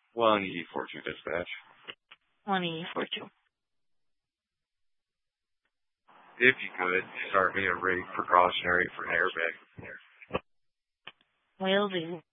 1E42 dispatch. 1E42. If you could, start me a rig precautionary for an airbag. Will do.